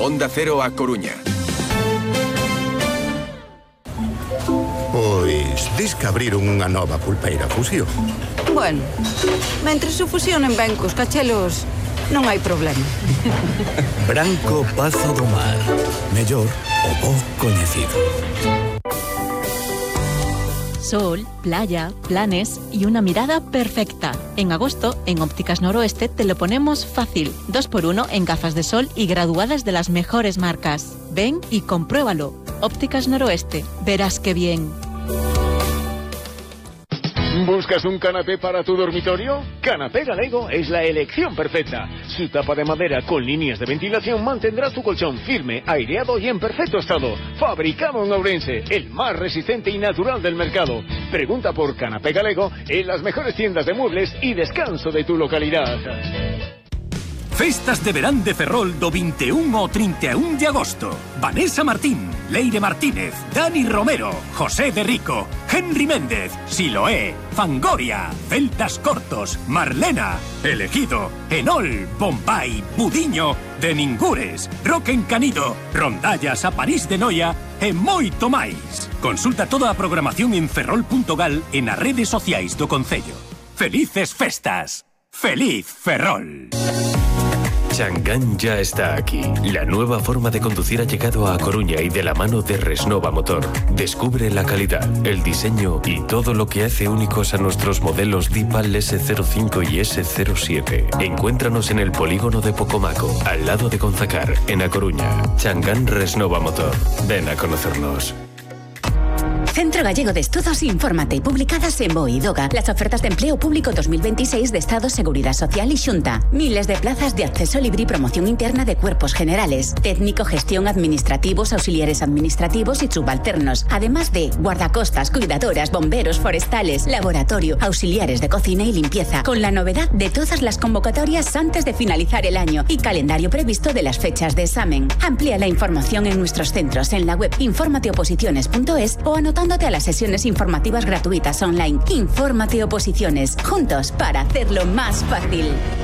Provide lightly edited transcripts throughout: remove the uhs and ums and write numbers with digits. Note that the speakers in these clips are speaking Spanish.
Onda Cero a Coruña. Pois, dis que abriron unha nova pulpeira Fusión. Bueno, mentre se fusionen ben cos cachelos, non hai problema. Branco Pazo do Mar. Mellor o bo coñecido. Sol, playa, planes y una mirada perfecta. En agosto, en Ópticas Noroeste, te lo ponemos fácil. 2x1 en gafas de sol y graduadas de las mejores marcas. Ven y compruébalo. Ópticas Noroeste. Verás qué bien. ¿Buscas un canapé para tu dormitorio? Canapé Galego es la elección perfecta. Su tapa de madera con líneas de ventilación mantendrá tu colchón firme, aireado y en perfecto estado. Fabricado en Ourense, el más resistente y natural del mercado. Pregunta por Canapé Galego en las mejores tiendas de muebles y descanso de tu localidad. Festas de verán de Ferrol do 21 ao 31 de agosto. Vanessa Martín, Leire Martínez, Dani Romero, José de Rico, Henry Méndez, Siloé, Fangoria, Celtas Cortos, Marlena, Elegido, Enol, Bombay, Budiño, De Ningures, Rock Encanido, Rondallas a París de Noia e moito máis. Consulta toda a programación en ferrol.gal e nas redes sociais do Concello. Felices festas. ¡Feliz Ferrol! Changán ya está aquí. La nueva forma de conducir ha llegado a Coruña y de la mano de Resnova Motor. Descubre la calidad, el diseño y todo lo que hace únicos a nuestros modelos Dipal S05 y S07. Encuéntranos en el polígono de Pocomaco, al lado de Gonzacar, en A Coruña. Changán Resnova Motor. Ven a conocernos. Centro Gallego de Estudos Infórmate, publicadas en BOE y DOGA. Las ofertas de empleo público 2026 de Estado, Seguridad Social y Xunta. Miles de plazas de acceso libre y promoción interna de cuerpos generales, técnico, gestión, administrativos, auxiliares administrativos y subalternos. Además de guardacostas, cuidadoras, bomberos, forestales, laboratorio, auxiliares de cocina y limpieza. Con la novedad de todas las convocatorias antes de finalizar el año y calendario previsto de las fechas de examen. Amplía la información en nuestros centros en la web informateoposiciones.es o anotándote a las sesiones informativas gratuitas online. Infórmate Oposiciones, juntos para hacerlo más fácil.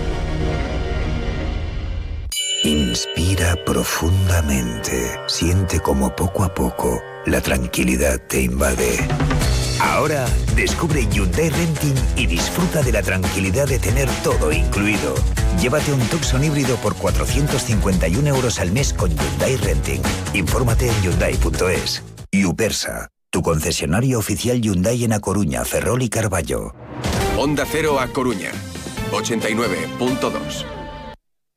Inspira profundamente. Siente como poco a poco la tranquilidad te invade. Ahora descubre Hyundai Renting y disfruta de la tranquilidad de tener todo incluido. Llévate un Tucson híbrido por 451 € al mes con Hyundai Renting. Infórmate en hyundai.es. Upersa, tu concesionario oficial Hyundai en A Coruña, Ferrol y Carballo. Onda Cero a Coruña, 89.2.